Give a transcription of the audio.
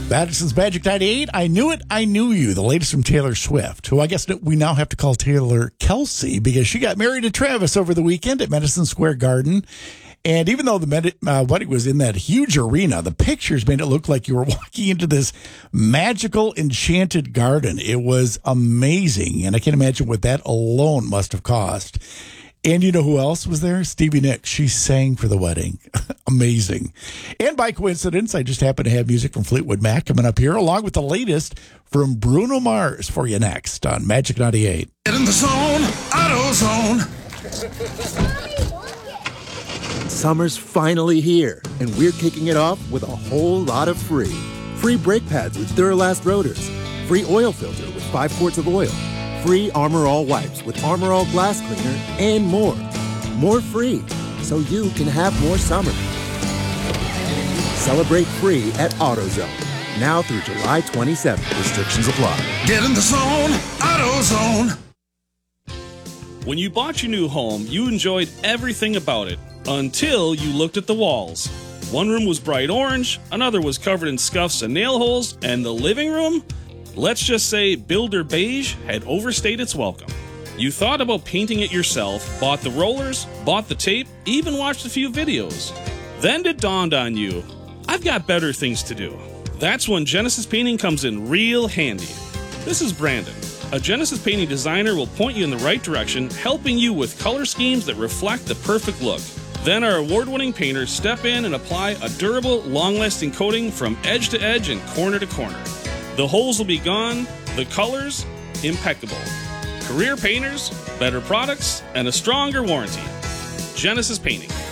Madison's Magic 98. I Knew It, I Knew You, the latest from Taylor Swift, who I guess we now have to call Taylor Kelsey because she got married to Travis over the weekend at Madison Square Garden. And even though the wedding was in that huge arena, the pictures made it look like you were walking into this magical, enchanted garden. It was amazing. And I can't imagine what that alone must have cost. And you know who else was there? Stevie Nicks. She sang for the wedding. Amazing. And by coincidence, I just happen to have music from Fleetwood Mac coming up here, along with the latest from Bruno Mars for you next on Magic 98. Get in the zone, AutoZone. Summer's finally here, and we're kicking it off with a whole lot of free. Free brake pads with Duralast rotors. Free oil filter with 5 quarts of oil. Free Armor All wipes with Armor All glass cleaner, and more. More free, so you can have more summer. Celebrate free at AutoZone. Now through July 27th. Restrictions apply. Get in the zone, AutoZone. When you bought your new home, you enjoyed everything about it until you looked at the walls. One room was bright orange, another was covered in scuffs and nail holes, and the living room? Let's just say Builder Beige had overstayed its welcome. You thought about painting it yourself, bought the rollers, bought the tape, even watched a few videos. Then it dawned on you, I've got better things to do. That's when Genesis Painting comes in real handy. This is Brandon. A Genesis Painting designer will point you in the right direction, helping you with color schemes that reflect the perfect look. Then our award-winning painters step in and apply a durable, long-lasting coating from edge to edge and corner to corner. The holes will be gone, the colors, impeccable. Career painters, better products, and a stronger warranty. Genesis Painting.